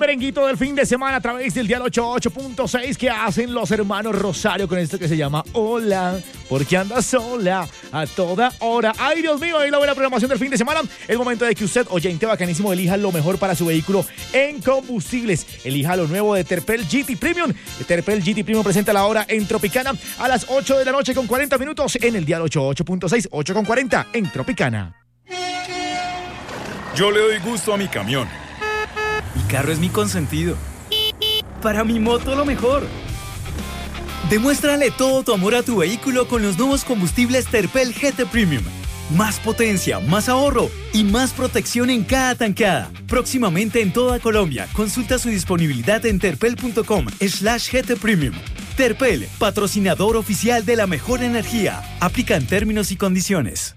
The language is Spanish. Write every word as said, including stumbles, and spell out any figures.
merenguito del fin de semana a través del Dial ochenta y ocho punto seis que hacen los hermanos Rosario con esto que se llama Hola, porque andas sola a toda hora. Ay, Dios mío, ahí la buena programación del fin de semana. El momento de que usted, oyente bacanísimo, elija lo mejor para su vehículo en combustibles. Elija lo nuevo de Terpel G T Premium. Terpel G T Premium presenta la hora en Tropicana a las ocho de la noche con cuarenta minutos en el Dial ochenta y ocho punto seis, ocho con cuarenta en Tropicana. Yo le doy gusto a mi camión. Mi carro es mi consentido. Para mi moto lo mejor. Demuéstrale todo tu amor a tu vehículo con los nuevos combustibles Terpel G T Premium. Más potencia, más ahorro y más protección en cada tanqueada. Próximamente en toda Colombia. Consulta su disponibilidad en terpel.com slash GT Premium. Terpel, patrocinador oficial de la mejor energía. Aplican términos y condiciones.